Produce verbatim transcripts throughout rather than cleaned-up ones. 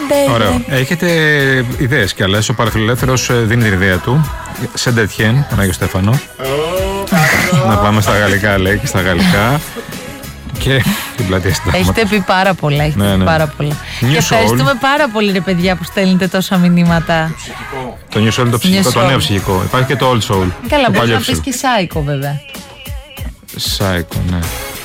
Ωραίο. Έχετε ιδέες κι άλλες. Ο Παραφιλελεύθερος δίνει την ιδέα του. Σεντετιέν, τον Άγιο Στέφανο. Να πάμε στα γαλλικά, λέει, και στα γαλλικά. Και την πλατεία Συντάγματος. Έχετε πει πάρα πολλά. Έχετε ναι, ναι. πει πάρα πολλά. New και ευχαριστούμε Soul. πάρα πολύ, ρε παιδιά, που στέλνετε τόσα μηνύματα. Το New Soul είναι το ψυχικό, το νέο ψυχικό. Υπάρχει και το Old Soul. Καλά, μπορεί να πει και Psycho, βέβαια. Psycho, ναι.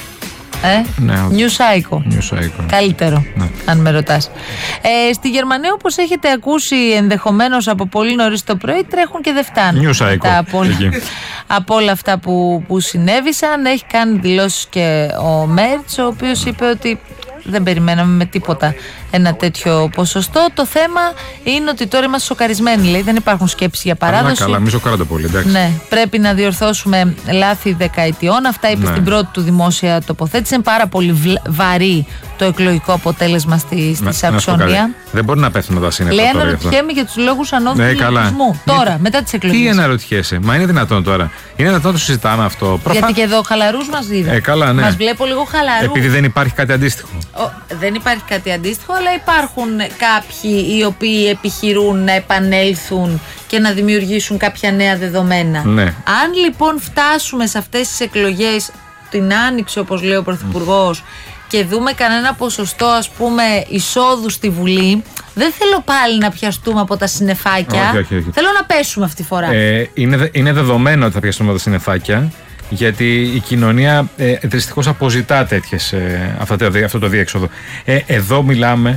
Ε? Ναι, New Psycho. New Psycho. Καλύτερο, ναι. Αν με ρωτάς. Ε, στη Γερμανία, όπως έχετε ακούσει ενδεχομένως από πολύ νωρίς το πρωί, τρέχουν και δεν φτάνουν. New Psycho. Από, από όλα αυτά που, που συνέβησαν. Έχει κάνει δηλώσεις και ο Μέρτς, ο οποίος είπε ότι δεν περιμέναμε με τίποτα ένα τέτοιο ποσοστό. Το θέμα είναι ότι τώρα είμαστε σοκαρισμένοι, λέει. Δεν υπάρχουν σκέψεις για παράδοση. Καλά, μη σοκάρατε πολύ, εντάξει. Ναι, πρέπει να διορθώσουμε λάθη δεκαετιών. Αυτά είπε ναι. στην πρώτη του δημόσια τοποθέτηση. Είναι πάρα πολύ βλ, βαρύ το εκλογικό αποτέλεσμα στη, στη Σαξονία. Δεν μπορεί να πέφτουν τα σύννεφα. Λέει, αναρωτιέμαι για τους λόγους ανώδυνου ναι, πολιτισμού. Τώρα, ναι. μετά τις εκλογές. Τι αναρωτιέσαι, μα είναι δυνατόν τώρα. Είναι δυνατόν να το συζητάμε αυτό. Προφα... Γιατί και εδώ χαλαρούς μας είδα. Ε, καλά, ναι. Μας βλέπω λίγο χαλαρούς. Επειδή δεν υπάρχει κάτι αντίστοιχο. Ο, δεν υπάρχει κάτι αντίστοιχο, αλλά υπάρχουν κάποιοι οι οποίοι επιχειρούν να επανέλθουν και να δημιουργήσουν κάποια νέα δεδομένα. Ναι. Αν λοιπόν φτάσουμε σε αυτές τις εκλογές την Άνοιξη, όπως λέει ο Πρωθυπουργός, mm. και δούμε κανένα ποσοστό, ας πούμε, εισόδου στη Βουλή, δεν θέλω πάλι να πιαστούμε από τα συννεφάκια. Όχι, όχι, όχι. Θέλω να πέσουμε αυτή τη φορά. Ε, είναι, είναι δεδομένο ότι θα πιαστούμε από τα συννεφάκια, γιατί η κοινωνία ε, δυστυχώς αποζητά τέτοιες, ε, αυτό, αυτό το διέξοδο. Ε, εδώ μιλάμε,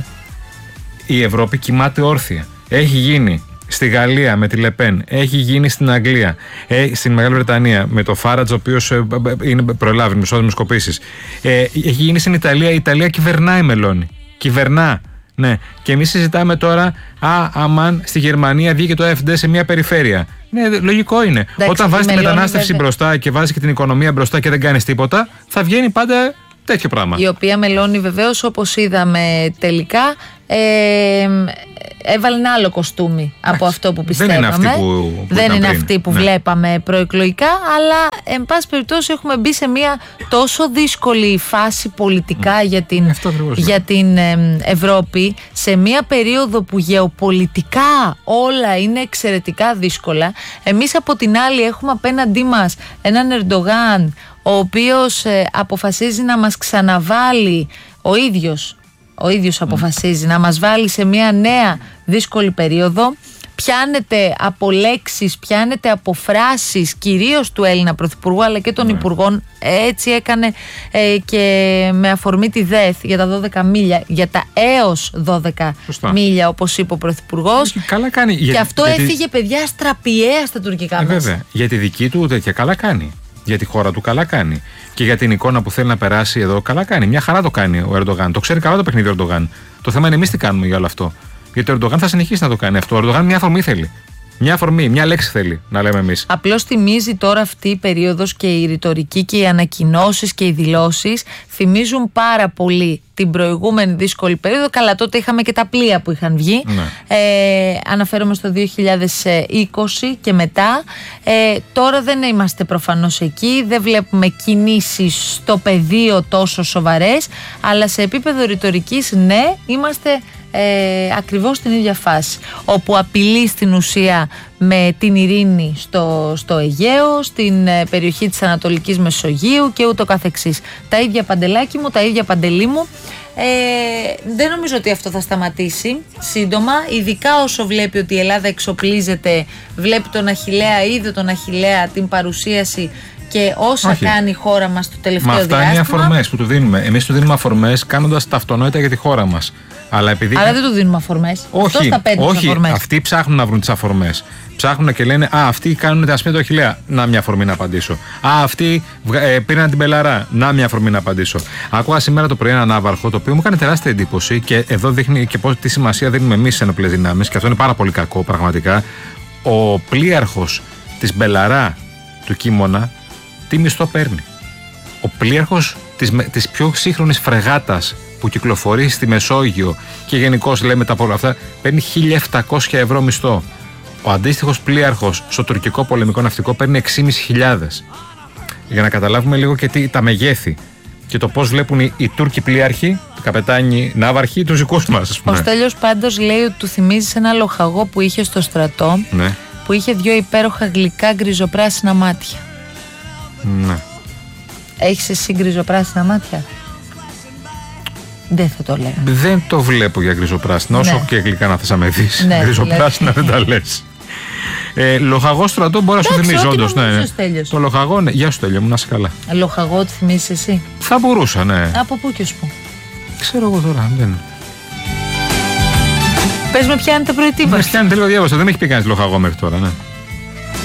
η Ευρώπη κοιμάται όρθια. Έχει γίνει στη Γαλλία με τη Λεπέν, έχει γίνει στην Αγγλία, ε, στην Μεγάλη Βρετανία με το Φάρατζ, ο οποίος ε, είναι προλάβει με δημοσκοπήσεις. Ε, έχει γίνει στην Ιταλία, η Ιταλία κυβερνάει Μελώνη. Κυβερνά. Ναι. Και εμείς συζητάμε τώρα, α, αμάν στη Γερμανία βγήκε το εφ ντι σε μια περιφέρεια. Ναι, λογικό είναι. Εντάξει, όταν βάζεις τη μετανάστευση βέβαια μπροστά και βάζεις και την οικονομία μπροστά και δεν κάνεις τίποτα, θα βγαίνει πάντα τέτοιο πράγμα. Η οποία Μελώνη, βεβαίως, όπως είδαμε τελικά, ε, έβαλε ένα άλλο κοστούμι από αυτό που πιστεύαμε. Δεν είναι αυτή που, που, δεν είναι αυτή που ναι. βλέπαμε προεκλογικά, αλλά εν πάση περιπτώσει έχουμε μπει σε μια τόσο δύσκολη φάση πολιτικά mm. για την, για την ε, Ευρώπη, σε μια περίοδο που γεωπολιτικά όλα είναι εξαιρετικά δύσκολα. Εμείς από την άλλη έχουμε απέναντί μας έναν Ερντογάν, ο οποίος ε, αποφασίζει να μας ξαναβάλει ο ίδιος ο ίδιος αποφασίζει mm. να μας βάλει σε μια νέα δύσκολη περίοδο. Πιάνεται από λέξεις, πιάνεται από φράσεις κυρίως του Έλληνα Πρωθυπουργού αλλά και των mm. Υπουργών. Έτσι έκανε ε, και με αφορμή τη ΔΕΘ για τα δώδεκα μίλια, για τα έως δώδεκα Σωστά. μίλια, όπως είπε ο Πρωθυπουργός. Καλά κάνει. Και για, αυτό γιατί... έφυγε, παιδιά, στραπιαία στα τουρκικά ε, μας. Βέβαια, για τη δική του τέτοια καλά κάνει. Για τη χώρα του καλά κάνει. Και για την εικόνα που θέλει να περάσει εδώ καλά κάνει. Μια χαρά το κάνει ο Ερντογάν. Το ξέρει καλά το παιχνίδι ο Ερντογάν. Το θέμα είναι εμείς τι κάνουμε για όλο αυτό. Γιατί ο Ερντογάν θα συνεχίσει να το κάνει αυτό. Ο Ερντογάν μια αφορμή θέλει. Μια αφορμή, μια λέξη θέλει να λέμε εμείς. Απλώς θυμίζει τώρα αυτή η περίοδος και η ρητορική και οι ανακοινώσεις και οι δηλώσεις θυμίζουν πάρα πολύ την προηγούμενη δύσκολη περίοδο. Καλά, τότε είχαμε και τα πλοία που είχαν βγει. Ναι. Ε, αναφέρομαι στο δύο χιλιάδες είκοσι και μετά. Ε, τώρα δεν είμαστε προφανώς εκεί. Δεν βλέπουμε κινήσεις στο πεδίο τόσο σοβαρές. Αλλά σε επίπεδο ρητορικής, ναι, είμαστε Ε, ακριβώς στην ίδια φάση, όπου απειλεί στην ουσία με την ειρήνη στο, στο Αιγαίο, στην ε, περιοχή της Ανατολικής Μεσογείου και ούτω καθεξής. Τα ίδια Παντελάκι μου, τα ίδια Παντελή μου. Ε, δεν νομίζω ότι αυτό θα σταματήσει σύντομα, ειδικά όσο βλέπει ότι η Ελλάδα εξοπλίζεται, βλέπει τον Αχιλλέα, είδε τον Αχιλλέα, την παρουσίαση και όσα Όχι. κάνει η χώρα μας το τελευταίο διάστημα. Μα αυτά είναι οι αφορμές που του δίνουμε. Εμείς του δίνουμε αφορμές κάνοντας τα αυτονόητα για τη χώρα μας. Αλλά, επειδή... Αλλά δεν του δίνουμε αφορμές. Όχι, όχι. Αφορμές. Αυτοί ψάχνουν να βρουν τις αφορμές. Ψάχνουν και λένε, α, αυτοί κάνουν τα ασπίδα του Αχιλλέα. Να μια αφορμή να απαντήσω. Α, αυτοί ε, πήραν την Μπελαρά. Να μια αφορμή να απαντήσω. Άκουγα σήμερα το πρωί έναν άβαρχο, το οποίο μου έκανε τεράστια εντύπωση και εδώ δείχνει και πώς, τι σημασία δίνουμε εμείς στις ενόπλες δυνάμεις, και αυτό είναι πάρα πολύ κακό πραγματικά. Ο πλοίαρχος της Μπελαρά του Κίμωνα, τι μισθό παίρνει. Ο πλοίαρχος της, της πιο σύγχρονης φρεγάτας που κυκλοφορεί στη Μεσόγειο και γενικώς λέμε τα πολλά αυτά, παίρνει χίλια επτακόσια ευρώ μισθό. Ο αντίστοιχος πλοίαρχος στο τουρκικό πολεμικό ναυτικό παίρνει έξι χιλιάδες πεντακόσια. Για να καταλάβουμε λίγο και τι, τα μεγέθη και το πώς βλέπουν οι, οι Τούρκοι πλοίαρχοι καπετάνοι ναύαρχοι, τους δικούς μας, ας πούμε. Ο Στέλιος πάντως λέει ότι του θυμίζει ένα λοχαγό που είχε στο στρατό, ναι. που είχε δυο υπέροχα γλυκά γκριζοπράσινα μάτια. Ναι. Έχεις εσύ γκριζοπράσινα μάτια? Δεν θα το λέω. Δεν το βλέπω για γκριζοπράσινα, όσο ναι. και γλυκά να θες να με δεις. Ναι, γκριζοπράσινα δεν τα λες. Ε, λοχαγό στρατό μπορεί να σου θυμίζει, όντως. Ναι, ναι. Το λοχαγό, ναι. Γεια σου, Στέλιο μου, να είσαι καλά. Λοχαγό του θυμίζεις εσύ? Θα μπορούσα, ναι. Από πού και ως πού? Ξέρω εγώ τώρα, δεν. Πες με, πιάνετε προετοίμαση. Με πιάνετε λίγο διάβασα, δεν με έχει πει κανείς λοχαγό μέχρι τώρα, ναι.